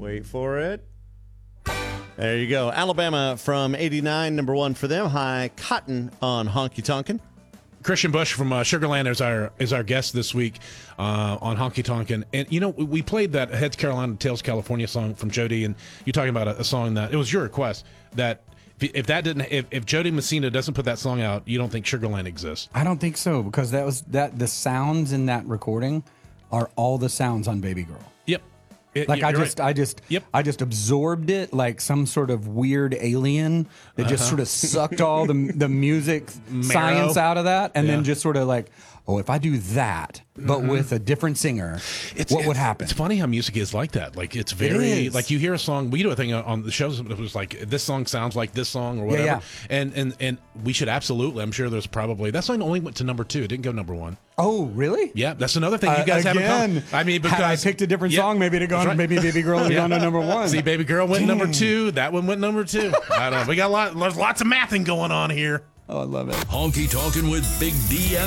Wait for it. There you go. Alabama from 89, number one for them. High Cotton on Honky Tonkin'. Christian Bush from Sugarland is our guest this week on Honky Tonkin'. And, you know, we played that Heads Carolina, Tails California song from Jody, and you're talking about a song that, it was your request, that if Jody Messina doesn't put that song out, you don't think Sugarland exists. I don't think so, because the sounds in that recording are all the sounds on Baby Girl. Yep. I just absorbed it like some sort of weird alien that just sort of sucked all the music science out of that, and then just sort of like, oh, if I do that, but with a different singer, what would happen? It's funny how music is like that. Like, it's very, like, you hear a song, we do a thing on the shows, it was like, this song sounds like this song or whatever. Yeah. And we should absolutely, I'm sure there's probably, that song only went to number 2, it didn't go number 1. Oh, really? Yeah, that's another thing you guys have in common. I mean, because had I picked a different song, maybe it'd gone, maybe Baby Girl would have gone to number 1. See, Baby Girl went number 2, that one went number 2. I don't know. We got there's lots of mathing going on here. Oh, I love it. Honky Tonkin' with Big D